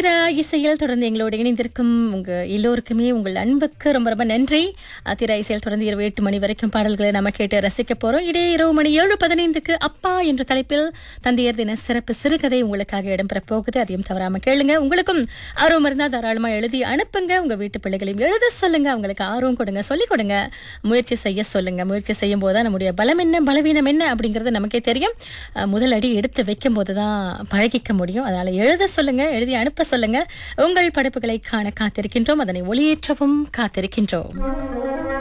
தீரா இசையில் தொடர்ந்து எங்களோடு இணைந்திருக்கும் உங்க எல்லோருக்குமே உங்கள் அன்புக்கு ரொம்ப ரொம்ப நன்றி. தீரா இசையில் தொடர்ந்து 28 மணி வரைக்கும் பாடல்களை நம்ம கேட்டு ரசிக்க போறோம். இரவு மணி 7:15க்கு அப்பா என்ற தலைப்பில் தந்தையர் தின சிறப்பு சிறுகதை உங்களுக்காக இடம்பெற போகுது. அதையும் தவறாம கேளுங்க. உங்களுக்கும் ஆர்வம் இருந்தா தாராளமா எழுதி அனுப்புங்க. உங்க வீட்டு பிள்ளைகளையும் எழுத சொல்லுங்க. அவங்களுக்கு ஆர்வம் கொடுங்க, சொல்லிக் கொடுங்க, முயற்சி செய்ய சொல்லுங்க. முயற்சி செய்யும் போதுதான் நம்முடைய பலம் என்ன பலவீனம் என்ன அப்படிங்கிறது நமக்கே தெரியும். முதல் அடி எடுத்து வைக்கும் போதுதான் பழகிக்க முடியும். அதனால எழுத சொல்லுங்க, எழுதி அனுப்ப சொல்லுங்க. உங்கள் படைப்புகளை காண காத்திருக்கின்றோம். அதனை ஒளியேற்றவும் காத்திருக்கின்றோம்.